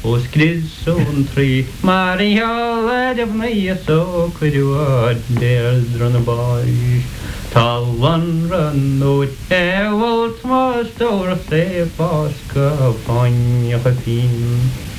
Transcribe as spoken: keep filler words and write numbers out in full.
O skridsson tri Maria ledevnye så kviduad deldrun bai Talvan run ut Evolt ma stor se paska fanja fin